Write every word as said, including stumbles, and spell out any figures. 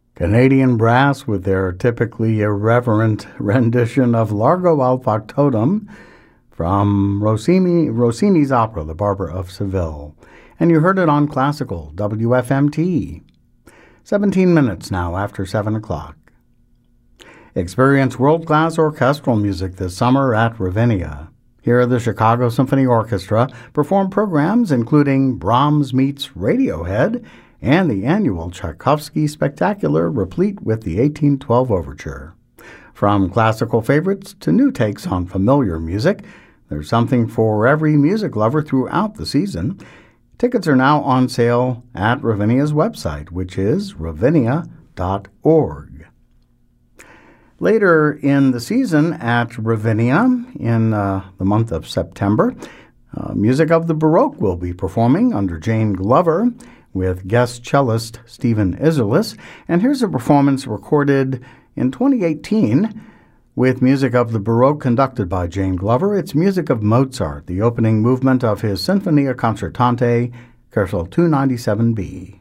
Canadian Brass with their typically irreverent rendition of Largo al Factotum from Rossini, Rossini's opera, The Barber of Seville. And you heard it on Classical, W F M T. seventeen minutes now after seven o'clock. Experience world-class orchestral music this summer at Ravinia. Here, the Chicago Symphony Orchestra perform programs including Brahms Meets Radiohead and the annual Tchaikovsky Spectacular, replete with the eighteen twelve Overture. From classical favorites to new takes on familiar music, there's something for every music lover throughout the season. Tickets are now on sale at Ravinia's website, which is ravinia dot org. Later in the season at Ravinia, in uh, the month of September, uh, Music of the Baroque will be performing under Jane Glover with guest cellist Stephen Isserlis. And here's a performance recorded in twenty eighteen with Music of the Baroque conducted by Jane Glover. It's music of Mozart, the opening movement of his Sinfonia Concertante, Koercel two ninety-seven B.